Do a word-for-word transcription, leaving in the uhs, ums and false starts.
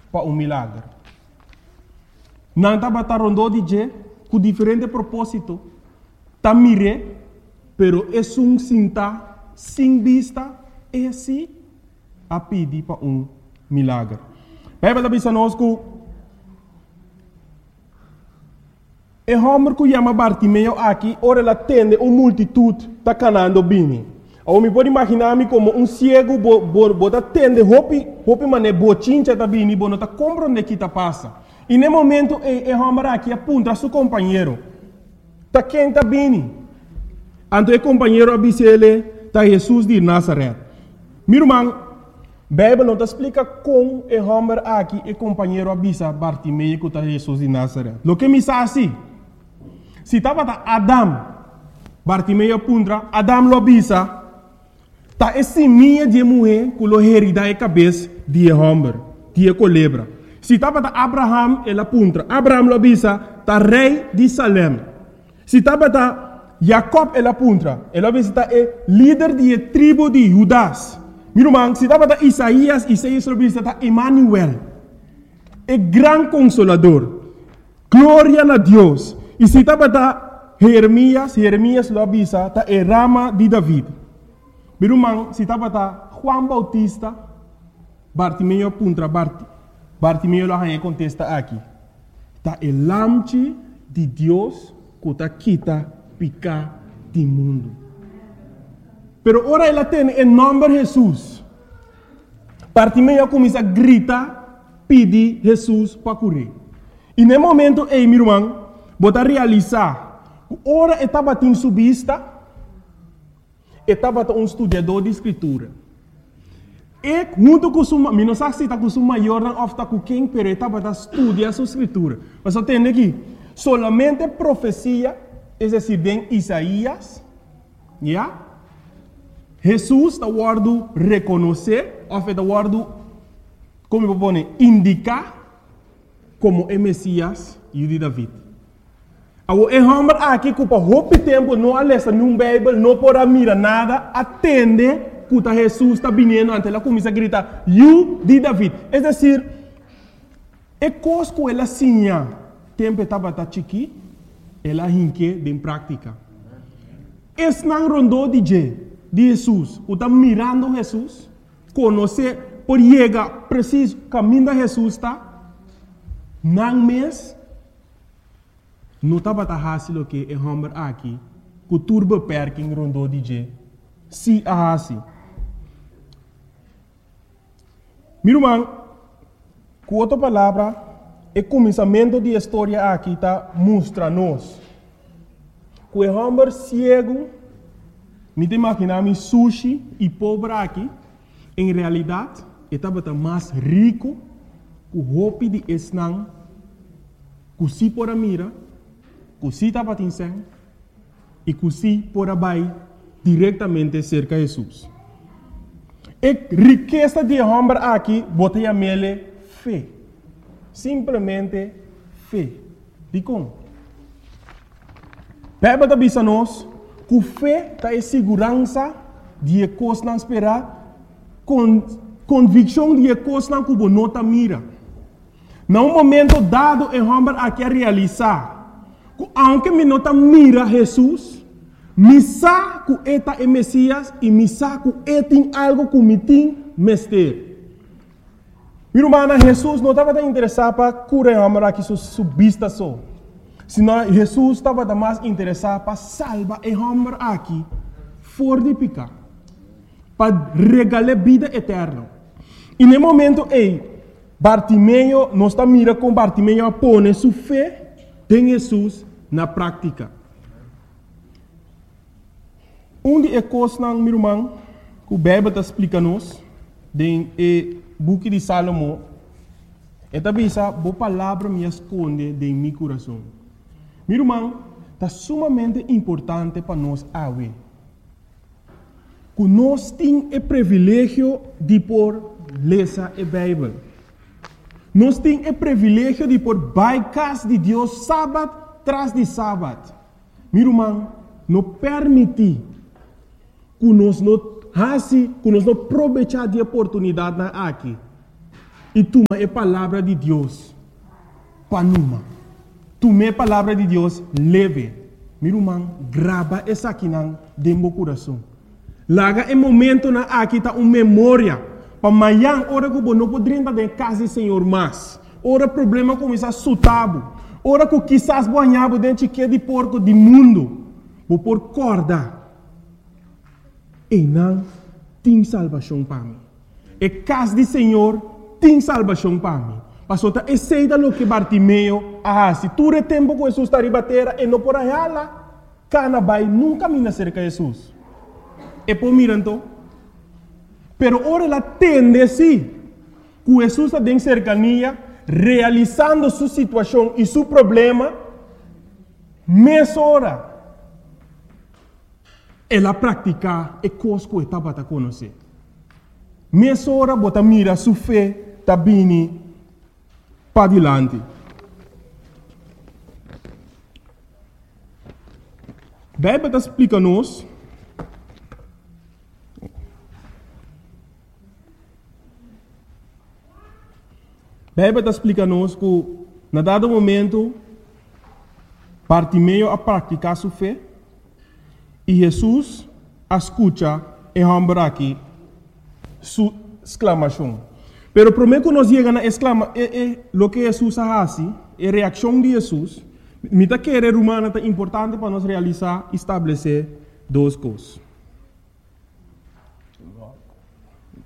para um milagre. Não estava rondando de je, com diferente propósito. Tá mire, pero é um cinta, sem vista, é assim, a pedir para um milagre. Bíblia está dizendo que e homem que chama Bartimeu aqui, ora ela tende uma multitude tá canando bem. Ou me pode imaginar-me como um cego, bo, bo, bo tá tende, hopi, hopi mané, bochincha tá bem, bo não tá compreendendo que tá passa. E no momento, e, e homem aqui aponta seu companheiro. Tá quem tá bem. Então o companheiro avisa ele, tá Jesus de Nazaré. Meu irmão, a Bíblia não explica como o homem aqui, o companheiro avisa Bartimeu que tá Jesus de Nazaré. O que me sabe assim? Se estava Adam, Bartimeu apunta, Adam lo avisa, tá esse minha de mulher que lo herida a cabeça de homem, de culebra. Se estava Abraham, ele apunta, Abraham lo avisa, tá rei de Salem. Se estava Jacob, ele apunta, ele avisa, tá é líder de tribo de Judas. Meu irmão, se estava Isaías, Isaías lo avisa, tá Emmanuel, é grande consolador, glória a Deus. E se estava Jeremias, Jeremias lo avisa, está a rama de David. Meu irmão, se estava Juan Bautista, Bartimeu apunta, Bart, Bartimeu lo arranha contesta aqui. Está o lamche de Deus que está quita pica do mundo. Pero ora ela tem o nome de Jesus. Bartimeu começa a gritar, pedir Jesus para curar. E no momento, ei, meu irmão, bota realizar, ora estava em subista, estava um estudador de escritura. E junto com o não sei se está com o maior ou está com quem, pero estava a estudar a escritura. Mas eu tenho aqui, solamente profecia, é decir, bem Isaías, já? Jesus está guardando reconhecer, ou está guardando, como eu vou dizer, indicar como é Messias e o de David. O homem aqui que por muito tempo não alessa num Bíblia, não pode mirar nada, atende que Jesus está vindo, então ela começa a gritar, "You de David". É decir, é coisa que ela sinha, tempo estava chiqui, ela hinque em prática. Esse não rondou de Jesus, o está mirando Jesus, conhecer, por chegar preciso caminho de Jesus está, não mês. Não estava fácil que o homem aqui, que o turbo perking rondou de G. Se a assim. Meu irmão, com outra palavra, o começamento da história aqui está mostrando-nos que o homem cego, me imaginar sushi e pobre aqui, em realidade, estava mais rico que o roupa de esnang, que se por a mira, que se estava atingindo e que se por abaixo diretamente cerca de Jesus. A riqueza de homem aqui, botei a mele fé. Simplesmente fé. De como? Bíblia está dizendo que fé está em segurança de coisas não esperar, com convicção de coisas não que você não está mira. Num momento dado, o homem aqui a realizar, aunque me não mira Jesus, me sabe que é o Messias e me sabe que é tem algo que me tem mestre. Meu irmão, Jesus não estava interessado para curar o homem aqui sua vista só. Senão Jesus estava mais interessado para salvar o homem aqui fora de pecar, para regalar vida eterna. E no momento, ei, Bartimeu, não está mira com Bartimeu a pôr sua fé em Jesus na prática. Um de coisas, meu irmão, que o Bíblia está explicando-nos, no book de Salomão, é também essa boa palavra me esconde em meu coração. Meu irmão, está sumamente importante para nós ver que nós temos o privilégio de por ler a Bíblia. Nós temos o privilégio de por baicas de Deus sábado tras de sábado. Meu irmão, não permite que nós não assim, que nós não aproveitar de oportunidade aqui. e toma a palavra de Deus panuma. Toma a palavra de Deus leve. Miruman, grava essa aqui dentro do coração. Laga é momento na aqui tá uma memória. Para amanhã, hora que eu não poderia entrar em casa do Senhor mais. Ora problema começa a sutabo. Ora que quizás banhado dentro de porco do mundo. Vou por corda. E não tem salvação para mim. E casa do Senhor tem salvação para mim. Pastor, tá aceita lo que Bartimeu ah, se tu é tempo que Jesus está ribatera e não por aí lá, cana vai nunca me cerca de Jesus. E por mirando, pero ora ela tende sim, que Jesus está em cercania, realizando sua situação e seu problema, mesma hora, ela pratica e coisa que estava a conhecer. Mesma hora, bota mira sua fé, está vindo para adiante. A Bíblia explica-nos a Bíblia explica-nos que, na dado momento, Bartimeu a praticar sua fé e Jesus escuta e rambra aqui sua exclamação. Pero primeiro que nós chegamos a exclamar, é, é, o que Jesus faz, é a reação de Jesus. Me está querendo humana é importante para nós realizar e estabelecer duas coisas.